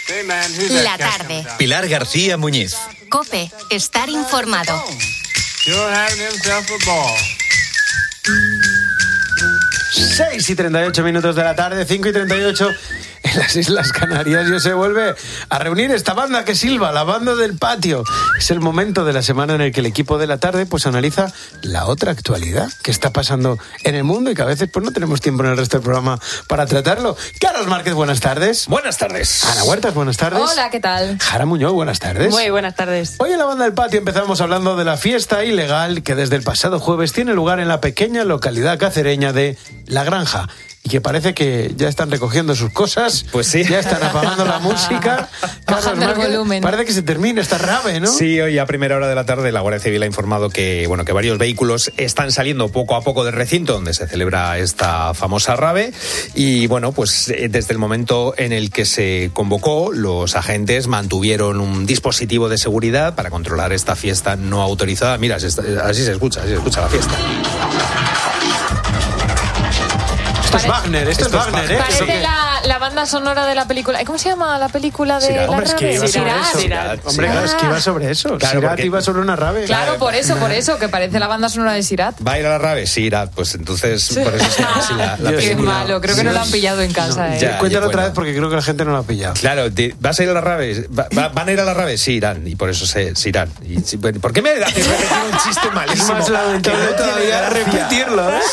La tarde. Pilar García Muñiz. COPE. Estar informado. 6:38 de la tarde, 5:38 en las Islas Canarias. Y se vuelve a reunir esta banda que silba, la banda del patio. Es el momento de la semana en el que el equipo de la tarde pues analiza la otra actualidad que está pasando en el mundo y que a veces pues no tenemos tiempo en el resto del programa para tratarlo. Carlos Márquez, buenas tardes. Buenas tardes. Ana Huertas, buenas tardes. Hola, ¿qué tal? Jara Muñoz, buenas tardes. Muy buenas tardes. Hoy en la banda del patio empezamos hablando de la fiesta ilegal que desde el pasado jueves tiene lugar en la pequeña localidad cacereña de La Granja. Y que parece que ya están recogiendo sus cosas. Pues sí. Ya están apagando la música. Bajando el volumen. Parece que se termina esta rave, ¿no? Sí, hoy a primera hora de la tarde la Guardia Civil ha informado que varios vehículos están saliendo poco a poco del recinto donde se celebra esta famosa rave. Y bueno, pues desde el momento en el que se convocó, los agentes mantuvieron un dispositivo de seguridad para controlar esta fiesta no autorizada. Mira, así se escucha la fiesta. Esto es Wagner, esto es Wagner, ¿eh? Parece la banda sonora de la película. ¿Cómo se llama la película de Sirat. la Hombre, es que rave? iba sobre eso. Sirat. Hombre, claro, es que iba sobre eso. Claro, Sirat porque- iba sobre una rave. Claro, por eso, que parece la banda sonora de Sirat. ¿Va a ir a la rave? Sí, irá. Pues entonces, por eso se llama así la Dios, Qué película. malo, creo que no lo han pillado en casa, ¿eh? Ya. Cuéntalo otra bueno. vez porque creo que la gente no lo ha pillado. Claro, ¿vas a ir a la rave? ¿Van a ir a la rave? Sí, irán. Y por eso se irán. Y, bueno, ¿por qué me haces repetir un chiste Es malísimo? más lamentable todavía repetirlo, ¿eh?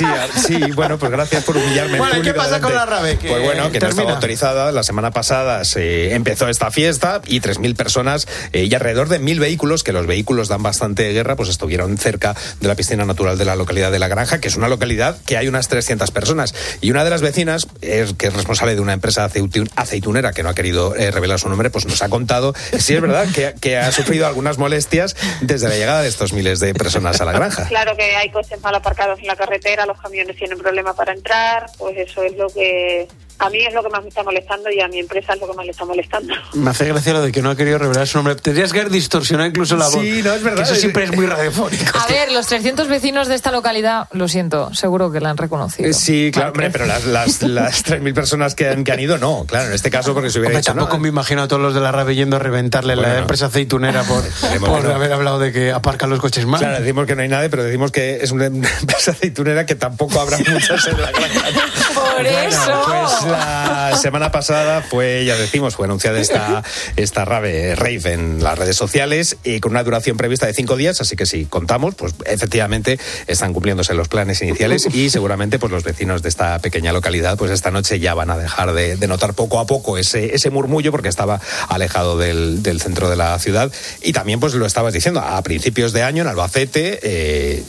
Sí, bueno, pues gracias por humillarme en Bueno, ¿y qué público pasa con la rave? Que Pues bueno, que no termina. estaba autorizada. La semana pasada se empezó esta fiesta y 3.000 personas y alrededor de 1.000 vehículos, que los vehículos dan bastante guerra, pues estuvieron cerca de la piscina natural de la localidad de La Granja, que es una localidad que hay unas 300 personas. Y una de las vecinas, que es responsable de una empresa aceitunera que no ha querido revelar su nombre, pues nos ha contado, sí es verdad, que ha sufrido algunas molestias desde la llegada de estos miles de personas a La Granja. Claro que hay coches mal aparcados en la carretera, los camiones tienen problemas para entrar, pues eso es lo que a mí es lo que más me está molestando y a mi empresa es lo que más le está molestando. Me hace gracia lo de que no ha querido revelar su nombre. Tendrías que haber distorsionado incluso la voz. Sí, no, es verdad. Que eso siempre es muy radiofónico. A ver, los 300 vecinos de esta localidad, lo siento, seguro que la han reconocido. Sí, claro, hombre, pero las 3.000 personas que han ido, no. Claro, en este caso, porque se hubiera Hombre, dicho, tampoco no. me imagino a todos los de la rave yendo a reventarle Bueno, la no. empresa aceitunera por no. haber hablado de que aparcan los coches mal. Claro, decimos que no hay nadie, pero decimos que es una empresa aceitunera que tampoco habrá muchas en La Granja. Por eso. Pues la semana pasada fue anunciada esta rave en las redes sociales y con una duración prevista de 5 días, así que si contamos, pues efectivamente están cumpliéndose los planes iniciales y seguramente pues los vecinos de esta pequeña localidad pues esta noche ya van a dejar de notar poco a poco ese murmullo porque estaba alejado del centro de la ciudad. Y también pues lo estabas diciendo, a principios de año en Albacete,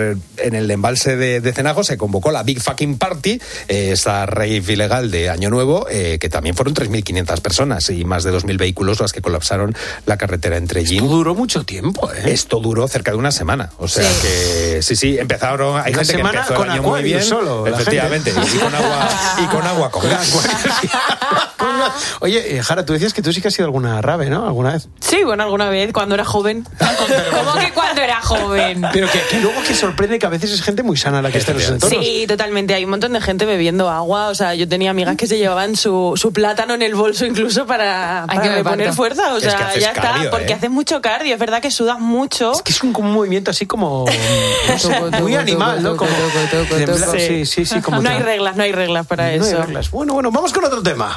en el embalse de Cenajo se convocó la Big Fucking Party, esa rave ilegal de Año Nuevo, que también fueron 3.500 personas y más de 2.000 vehículos las que colapsaron la carretera entre Ellín. Duró mucho tiempo, ¿eh? Esto duró cerca de una semana, o sea Sí. que sí, empezaron, hay Una gente que semana empezó con el año muy Acuario bien, solo, la efectivamente, y con agua con gas. Oye, Jara, tú decías que tú sí que has ido a alguna rave, ¿no? ¿Alguna vez? Sí, bueno, alguna vez, cuando era joven. ¿Cómo que cuando era joven? Pero que luego que sorprende que a veces es gente muy sana la que está en los entornos. Sí, totalmente. Hay un montón de gente bebiendo agua. O sea, yo tenía amigas que se llevaban su plátano en el bolso incluso para Ay, que me poner parto. fuerza. O Es que sea, haces ya cardio, está. Porque ¿eh? haces mucho cardio. Es verdad que sudas mucho. Es que es como un movimiento así como muy animal, ¿no? Como sí, como No hay reglas para no hay eso. reglas. Bueno, vamos con otro tema.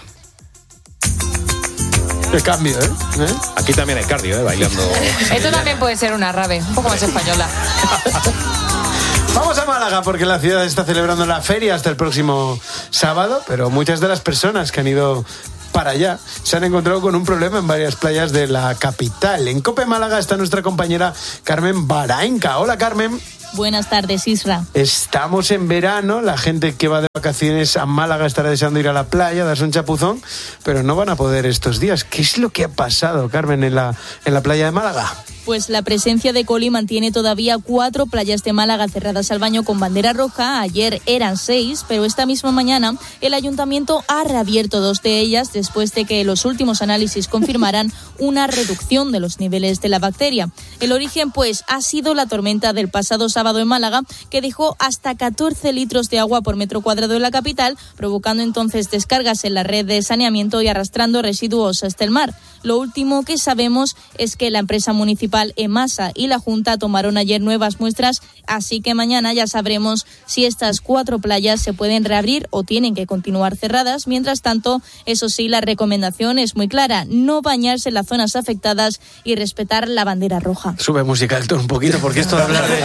El cambio, ¿eh? Aquí también hay cardio, bailando. Esto también puede ser una rave, un poco más española. Vamos a Málaga porque la ciudad está celebrando la feria hasta el próximo sábado, pero muchas de las personas que han ido para allá se han encontrado con un problema en varias playas de la capital. En COPE Málaga está nuestra compañera Carmen Barainca. Hola, Carmen. Buenas tardes, Isra. Estamos en verano, la gente que va de vacaciones a Málaga estará deseando ir a la playa, darse un chapuzón, pero no van a poder estos días. ¿Qué es lo que ha pasado, Carmen, en la playa de Málaga? Pues la presencia de Coli mantiene todavía 4 playas de Málaga cerradas al baño con bandera roja. Ayer eran 6, pero esta misma mañana el ayuntamiento ha reabierto 2 de ellas después de que los últimos análisis confirmaran una reducción de los niveles de la bacteria. El origen, pues, ha sido la tormenta del pasado sábado en Málaga, que dejó hasta 14 litros de agua por metro cuadrado en la capital, provocando entonces descargas en la red de saneamiento y arrastrando residuos hasta el mar. Lo último que sabemos es que la empresa municipal EMASA y la Junta tomaron ayer nuevas muestras, así que mañana ya sabremos si estas 4 playas se pueden reabrir o tienen que continuar cerradas. Mientras tanto, eso sí, la recomendación es muy clara: no bañarse en las zonas afectadas y respetar la bandera roja. Sube música alto un poquito, porque esto de hablar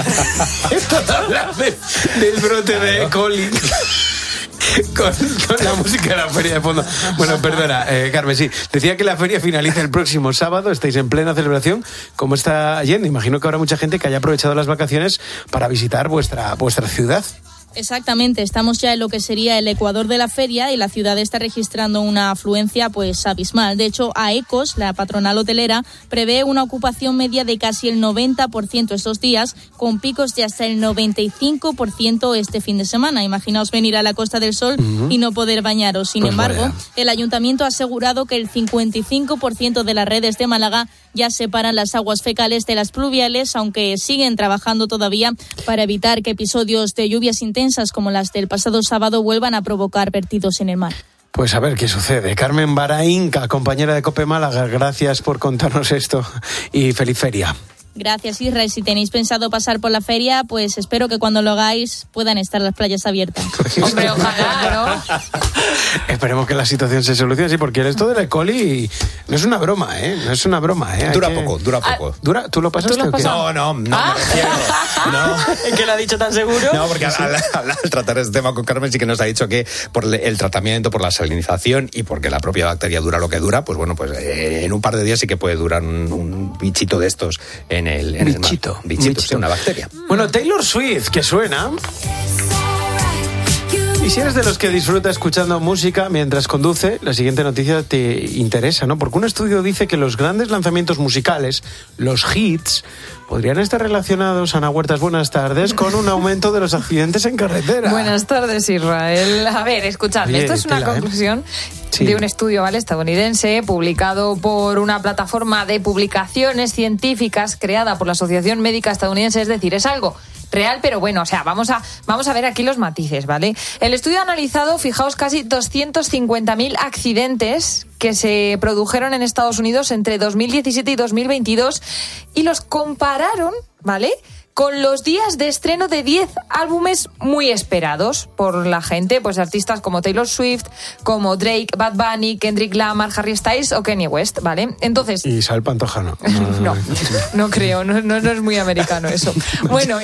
del brote de E. coli con la música de la feria de fondo. Bueno, perdona, Carmen, sí. Decía que la feria finaliza el próximo sábado, estáis en plena celebración. ¿Cómo está yendo? Imagino que habrá mucha gente que haya aprovechado las vacaciones para visitar vuestra ciudad. Exactamente, estamos ya en lo que sería el ecuador de la feria y la ciudad está registrando una afluencia pues abismal. De hecho, AECOS, la patronal hotelera, prevé una ocupación media de casi el 90% estos días, con picos de hasta el 95% este fin de semana. Imaginaos venir a la Costa del Sol y no poder bañaros. Sin embargo, vaya. El ayuntamiento ha asegurado que el 55% de las redes de Málaga ya separan las aguas fecales de las pluviales, aunque siguen trabajando todavía para evitar que episodios de lluvias intensas como las del pasado sábado vuelvan a provocar vertidos en el mar. Pues a ver qué sucede. Carmen Baraínca, compañera de COPE Málaga, gracias por contarnos esto y feliz feria. Gracias, Isra. Y si tenéis pensado pasar por la feria, pues espero que cuando lo hagáis puedan estar las playas abiertas. Hombre, ojalá, ¿no? Esperemos que la situación se solucione, sí, porque esto del E. coli no es una broma, ¿eh? No es una broma, ¿eh? Dura poco. ¿Tú lo pasaste o qué? No, me refiero. No. ¿Es que lo ha dicho tan seguro? No, porque al tratar este tema con Carmen sí que nos ha dicho que por el tratamiento, por la salinización y porque la propia bacteria dura lo que dura, pues bueno, pues en un par de días sí que puede durar un bichito de estos en el bichito. mar. Bichito, sí, una bacteria. Bueno, Taylor Swift, que suena. Y si eres de los que disfruta escuchando música mientras conduce, la siguiente noticia te interesa, ¿no? Porque un estudio dice que los grandes lanzamientos musicales, los hits, podrían estar relacionados, Ana Huertas, buenas tardes, con un aumento de los accidentes en carretera. Buenas tardes, Israel. A ver, escuchadme, esto es una conclusión de un estudio, ¿vale?, estadounidense, publicado por una plataforma de publicaciones científicas creada por la Asociación Médica Estadounidense, es decir, es algo real, pero bueno, o sea, vamos a ver aquí los matices, ¿vale? El estudio ha analizado, fijaos, casi 250.000 accidentes que se produjeron en Estados Unidos entre 2017 y 2022 y los compararon, ¿vale?, con los días de estreno de 10 álbumes muy esperados por la gente, pues artistas como Taylor Swift, como Drake, Bad Bunny, Kendrick Lamar, Harry Styles o Kanye West, ¿vale? Entonces... Y Sal Pantojano. No creo, no es muy americano eso. Bueno,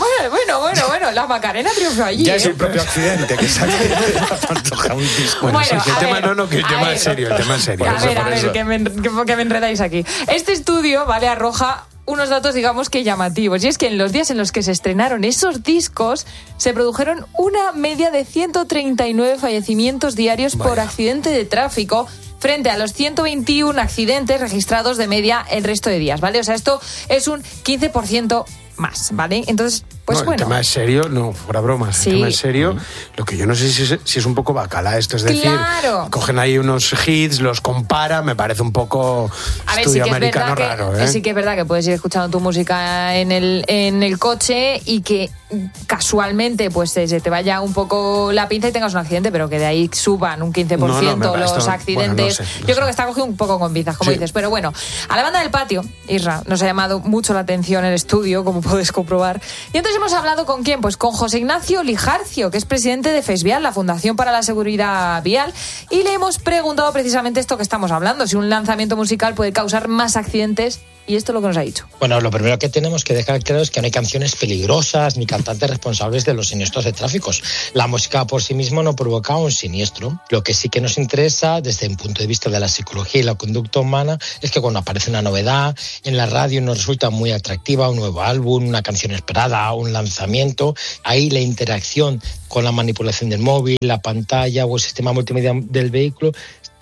bueno, la Macarena triunfó allí. Ya es el propio accidente que saca Pantoja un disco. Bueno, sí, el tema es serio. A ver, que me enredáis aquí. Este estudio, ¿vale?, arroja unos datos, digamos, que llamativos. Y es que en los días en los que se estrenaron esos discos, se produjeron una media de 139 fallecimientos diarios por accidente de tráfico, frente a los 121 accidentes registrados de media el resto de días, ¿vale? O sea, esto es un 15% más, ¿vale? Entonces, pues no, bueno. El tema es serio, no, fuera bromas. Sí. El tema es serio. Lo que yo no sé si es un poco bacala esto, es decir, cogen ahí unos hits, los comparan, me parece un poco estudio americano raro, ¿eh? Sí que es verdad que puedes ir escuchando tu música en el coche y que casualmente pues se te vaya un poco la pinza y tengas un accidente, pero que de ahí suban un 15% los accidentes. Bueno, yo creo que está cogido un poco con pinzas, como dices. Pero bueno, a la banda del patio, Isra, nos ha llamado mucho la atención el estudio, como puedes comprobar. Y entonces hemos hablado con ¿quién? Pues con José Ignacio Lijarcio, que es presidente de FESVIAL, la Fundación para la Seguridad Vial, y le hemos preguntado precisamente esto que estamos hablando, si un lanzamiento musical puede causar más accidentes, y esto es lo que nos ha dicho. Bueno, lo primero que tenemos que dejar claro es que no hay canciones peligrosas ni cantantes responsables de los siniestros de tráficos. La música por sí misma no provoca un siniestro. Lo que sí que nos interesa desde un punto de vista de la psicología y la conducta humana es que cuando aparece una novedad en la radio nos resulta muy atractiva, un nuevo álbum, una canción esperada, un lanzamiento, ahí la interacción con la manipulación del móvil, la pantalla o el sistema multimedia del vehículo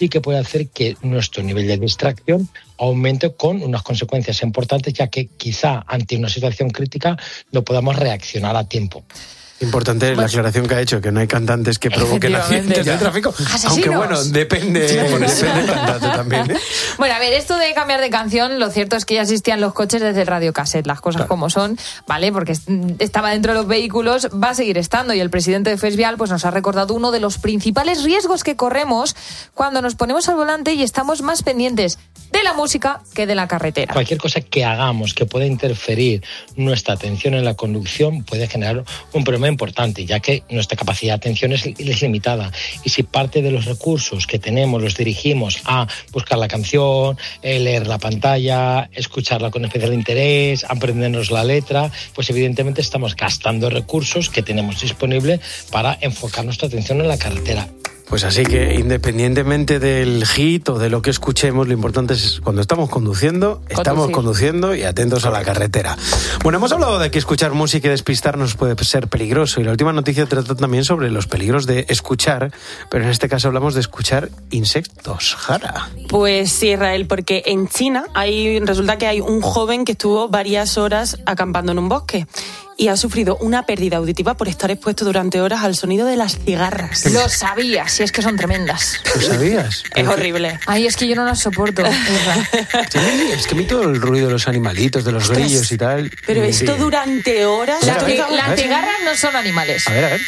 y que puede hacer que nuestro nivel de distracción aumente con unas consecuencias importantes, ya que quizá ante una situación crítica no podamos reaccionar a tiempo. Importante la aclaración que ha hecho, que no hay cantantes que provoquen accidentes de tráfico. ¿Asesinos? Aunque bueno, depende del cantante también, ¿eh? Bueno, a ver, esto de cambiar de canción, lo cierto es que ya existían los coches desde el radiocassette, las cosas como son, ¿vale? Porque estaba dentro de los vehículos, va a seguir estando, y el presidente de FESVIAL pues nos ha recordado uno de los principales riesgos que corremos cuando nos ponemos al volante y estamos más pendientes de la música que de la carretera. Cualquier cosa que hagamos que pueda interferir nuestra atención en la conducción puede generar un problema importante, ya que nuestra capacidad de atención es limitada. Y si parte de los recursos que tenemos los dirigimos a buscar la canción, leer la pantalla, escucharla con especial interés, aprendernos la letra, pues evidentemente estamos gastando recursos que tenemos disponibles para enfocar nuestra atención en la carretera. Pues así que independientemente del hit o de lo que escuchemos, lo importante es cuando estamos conduciendo, estamos conduciendo y atentos a la carretera. Bueno, hemos hablado de que escuchar música y despistarnos puede ser peligroso, y la última noticia trata también sobre los peligros de escuchar, pero en este caso hablamos de escuchar insectos. Jara. Pues sí, Israel, porque en China resulta que hay un joven que estuvo varias horas acampando en un bosque y ha sufrido una pérdida auditiva por estar expuesto durante horas al sonido de las cigarras. Lo sabía, si es que son tremendas. ¿Lo sabías? Es horrible. Ay, es que yo no las soporto. Es que a mí todo el ruido de los animalitos, de los grillos y tal. Pero esto durante horas... Las cigarras no son animales. A ver.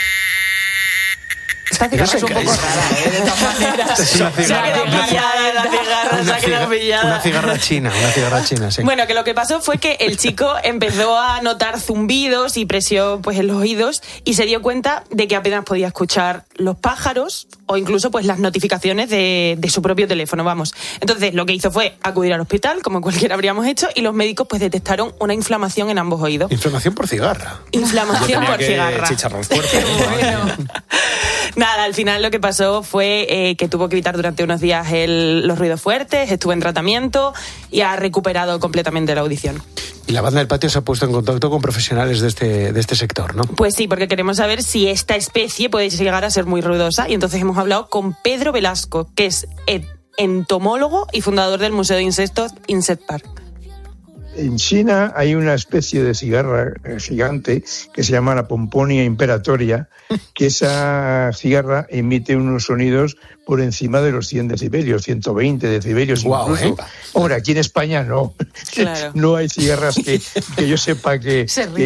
Esta cigarra es un poco rara, de todas maneras. Se ha quedado pillada la cigarra, se ha quedado pillada. Una cigarra china, sí. Bueno, que lo que pasó fue que el chico empezó a notar zumbidos y presión pues en los oídos y se dio cuenta de que apenas podía escuchar los pájaros o incluso pues las notificaciones de su propio teléfono, vamos. Entonces lo que hizo fue acudir al hospital, como cualquiera habríamos hecho, y los médicos pues detectaron una inflamación en ambos oídos. Inflamación por cigarra. Inflamación por cigarra. Chicharrón fuerte. Bueno. Nada, al final lo que pasó fue que tuvo que evitar durante unos días los ruidos fuertes, estuvo en tratamiento y ha recuperado completamente la audición. Y la banda del patio se ha puesto en contacto con profesionales de este sector, ¿no? Pues sí, porque queremos saber si esta especie puede llegar a ser muy ruidosa, y entonces hemos hablado con Pedro Velasco, que es entomólogo y fundador del Museo de Insectos Insect Park. En China hay una especie de cigarra gigante que se llama la Pomponia imperatoria, que esa cigarra emite unos sonidos por encima de los 100 decibelios, 120 decibelios incluso. Hombre, aquí en España no. Claro. No hay cigarras que yo sepa que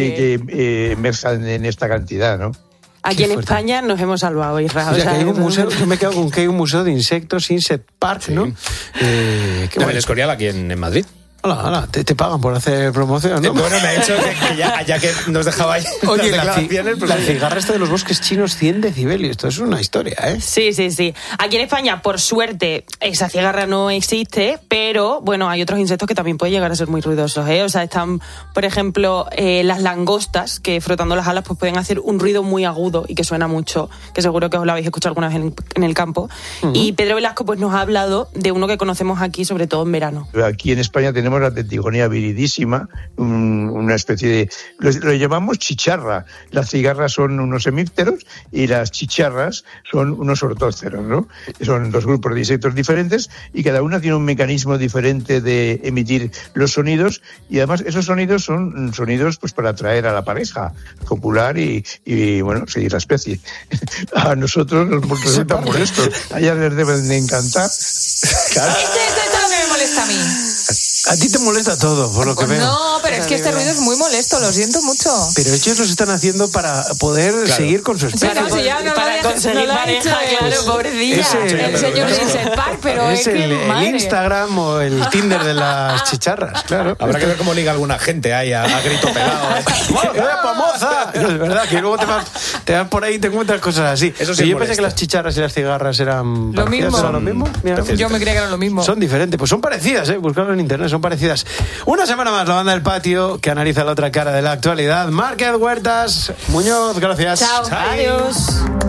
emerzan en esta cantidad, ¿no? Aquí en España nos hemos salvado, Israel. O sea, que hay un museo, yo me quedo con que hay un museo de insectos, Insect Park, ¿no? En el Escorial, aquí en Madrid. Hola, te pagan por hacer promoción, ¿no? Bueno, me ha dicho que ya que nos dejaba ahí. Oye, la cigarra esta de los bosques chinos, 100 decibelios, esto es una historia, ¿eh? Sí. Aquí en España, por suerte, esa cigarra no existe, pero, bueno, hay otros insectos que también pueden llegar a ser muy ruidosos, ¿eh? O sea, están, por ejemplo, las langostas, que frotando las alas pues pueden hacer un ruido muy agudo y que suena mucho, que seguro que os lo habéis escuchado alguna vez en el campo. Uh-huh. Y Pedro Velasco pues nos ha hablado de uno que conocemos aquí, sobre todo en verano. Aquí en España tenemos la Tetigonea viridísima, una especie de... Lo llamamos chicharra. Las cigarras son unos hemípteros y las chicharras son unos ortóceros, ¿no? Son dos grupos de insectos diferentes y cada una tiene un mecanismo diferente de emitir los sonidos, y además esos sonidos son sonidos pues para atraer a la pareja, copular y bueno, seguir la especie. A nosotros nos resulta molesto. A ellas les deben de encantar. Claro. Esto es lo que me molesta a mí. A ti te molesta todo, por lo que veo. No, pero es que este ruido es muy molesto, lo siento mucho. Pero ellos los están haciendo para poder seguir con su especie. Claro, si ya para conseguir pareja, claro, pobrecilla. El señor Insect Park, pero es que el Instagram o el Tinder de las chicharras, claro. Habrá que ver cómo liga alguna gente ahí a grito pegado. ¡Moza! Es verdad que luego te vas por ahí y te encuentras cosas así. Eso sí, yo pensé que las chicharras y las cigarras eran lo mismo. ¿Eran lo mismo? Yo me creía que eran lo mismo. Son diferentes, pues son parecidas, buscarlo en internet, son parecidas. Una semana más la banda del patio que analiza la otra cara de la actualidad. Márquez Huertas Muñoz, gracias. Chao. Adiós.